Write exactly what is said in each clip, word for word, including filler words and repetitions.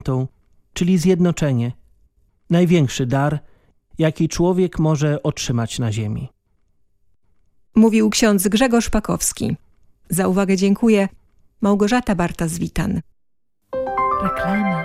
Świętą, czyli zjednoczenie. Największy dar, jaki człowiek może otrzymać na ziemi. Mówił ksiądz Grzegorz Pakowski. Za uwagę dziękuję. Małgorzata Barta-Zwitan. Reklama.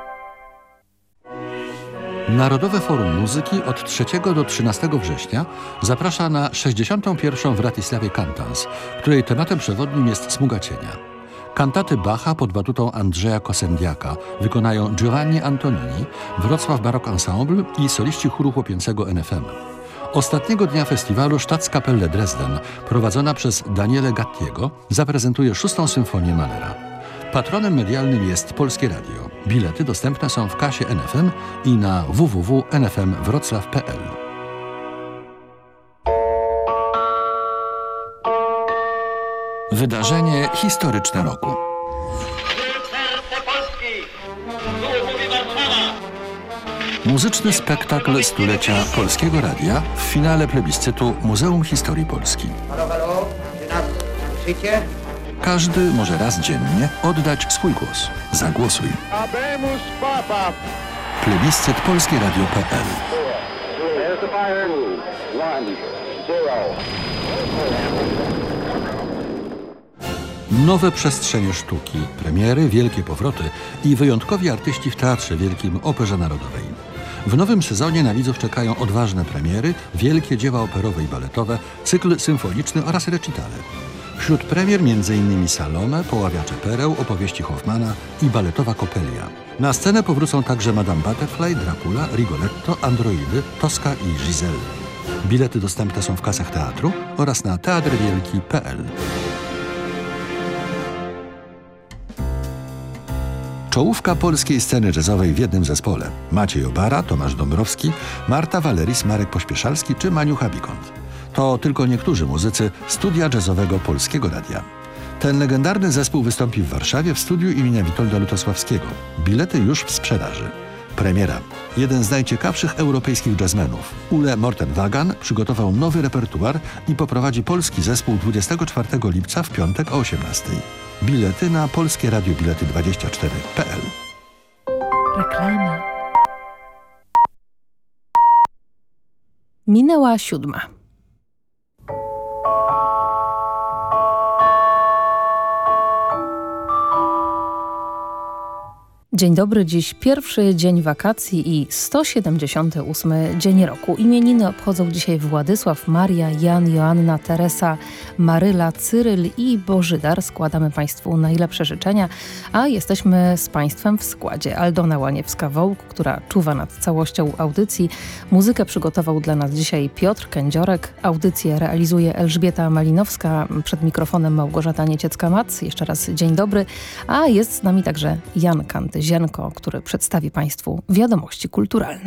Narodowe Forum Muzyki od trzeciego do trzynastego września zaprasza na sześćdziesiątą pierwszą w Wratysławie Cantans, której tematem przewodnim jest smuga cienia. Kantaty Bacha pod batutą Andrzeja Kosendiaka wykonają Giovanni Antonini, Wrocław Barok Ensemble i soliści chóru chłopięcego N F M. Ostatniego dnia festiwalu Staatskapelle Dresden, prowadzona przez Daniele Gattiego, zaprezentuje szóstą symfonię Mahlera. Patronem medialnym jest Polskie Radio. Bilety dostępne są w kasie N F M i na w w w kropka n f m wrocław kropka p l. Wydarzenie historyczne roku. Muzyczny spektakl stulecia Polskiego Radia w finale plebiscytu Muzeum Historii Polski. Każdy może raz dziennie oddać swój głos. Zagłosuj. Plebiscyt polskie radio kropka p l. Nowe przestrzenie sztuki, premiery, wielkie powroty i wyjątkowi artyści w Teatrze Wielkim Operze Narodowej. W nowym sezonie na widzów czekają odważne premiery, wielkie dzieła operowe i baletowe, cykl symfoniczny oraz recitale. Wśród premier m.in. Salome, Poławiacze Pereł, opowieści Hoffmana i baletowa Coppelia. Na scenę powrócą także Madame Butterfly, Dracula, Rigoletto, Androidy, Tosca i Giselle. Bilety dostępne są w kasach teatru oraz na teatr wielki kropka p l. Czołówka polskiej sceny jazzowej w jednym zespole. Maciej Obara, Tomasz Dąbrowski, Marta Valeris, Marek Pośpieszalski czy Maniucha Bikont. To tylko niektórzy muzycy studia jazzowego Polskiego Radia. Ten legendarny zespół wystąpi w Warszawie w studiu imienia Witolda Lutosławskiego. Bilety już w sprzedaży. Premiera. Jeden z najciekawszych europejskich jazzmenów, Ule Morten-Wagan, przygotował nowy repertuar i poprowadzi polski zespół dwudziestego czwartego lipca w piątek o osiemnastej. Bilety na Polskie Radio Bilety dwadzieścia cztery kropka p l. Reklama. Minęła siódma. Dzień dobry, dziś pierwszy dzień wakacji i sto siedemdziesiąty ósmy dzień roku. Imieniny obchodzą dzisiaj Władysław, Maria, Jan, Joanna, Teresa, Maryla, Cyryl i Bożydar. Składamy Państwu najlepsze życzenia, a jesteśmy z Państwem w składzie. Aldona Łaniewska-Wołk, która czuwa nad całością audycji. Muzykę przygotował dla nas dzisiaj Piotr Kędziorek. Audycję realizuje Elżbieta Malinowska. Przed mikrofonem Małgorzata Nieciecka-Mac. Jeszcze raz dzień dobry, a jest z nami także Jan Kanty Zienko, który przedstawi Państwu wiadomości kulturalne.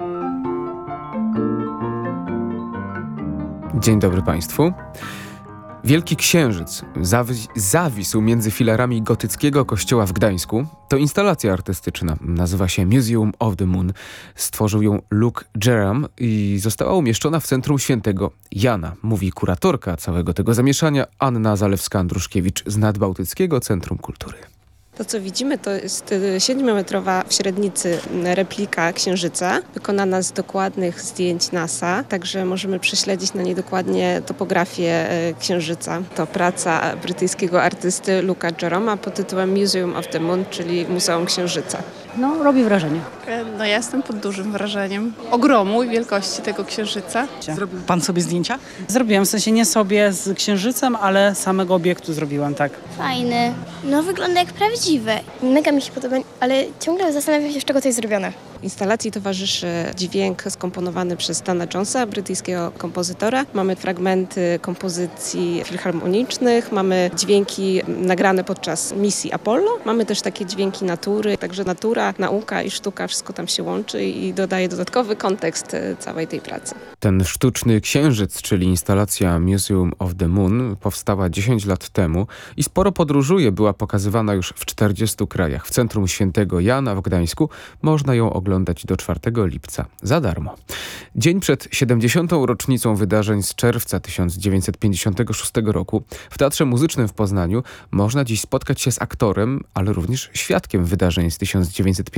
Dzień dobry Państwu. Wielki Księżyc zawi- zawisł między filarami gotyckiego kościoła w Gdańsku. To instalacja artystyczna. Nazywa się Museum of the Moon. Stworzył ją Luke Jerram i została umieszczona w centrum Świętego Jana. Mówi kuratorka całego tego zamieszania Anna Zalewska-Andruszkiewicz z Nadbałtyckiego Centrum Kultury. To, co widzimy, to jest siedmiometrowa w średnicy replika Księżyca, wykonana z dokładnych zdjęć NASA, także możemy prześledzić na niej dokładnie topografię Księżyca. To praca brytyjskiego artysty Luke'a Jerrama pod tytułem Museum of the Moon, czyli Muzeum Księżyca. No, robi wrażenie. No ja jestem pod dużym wrażeniem ogromu i wielkości tego księżyca. Zrobił Pan sobie zdjęcia? Zrobiłam, w sensie nie sobie z księżycem, ale samego obiektu zrobiłam, tak. Fajny. No wygląda jak prawdziwy. Mega mi się podoba, ale ciągle zastanawiam się, z czego to jest zrobione. Instalacji towarzyszy dźwięk skomponowany przez Dana Jonesa, brytyjskiego kompozytora. Mamy fragmenty kompozycji filharmonicznych, mamy dźwięki nagrane podczas misji Apollo. Mamy też takie dźwięki natury, także natura, nauka i sztuka, wszystko tam się łączy i dodaje dodatkowy kontekst całej tej pracy. Ten sztuczny księżyc, czyli instalacja Museum of the Moon, powstała dziesięć lat temu i sporo podróżuje, była pokazywana już w czterdziestu krajach. W centrum Świętego Jana w Gdańsku można ją oglądać oglądać do czwartego lipca za darmo. Dzień przed siedemdziesiątą rocznicą wydarzeń z czerwca tysiąc dziewięćset pięćdziesiątego szóstego roku w Teatrze Muzycznym w Poznaniu można dziś spotkać się z aktorem, ale również świadkiem wydarzeń z tysiąc dziewięćset